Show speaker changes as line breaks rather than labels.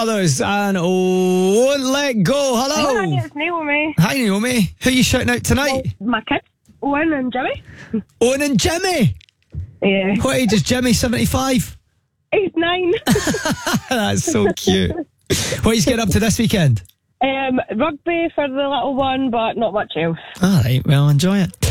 Others and won't let go. Hello.
Hi, it's Naomi.
Hi, Naomi. Who are you shouting out tonight?
My kids, Owen and Jimmy.
Owen and Jimmy.
Yeah.
What age is Jimmy? 75?
He's 9.
That's so cute. What are you getting up to this weekend?
Rugby for the little one, but not much else.
All right, well, enjoy it.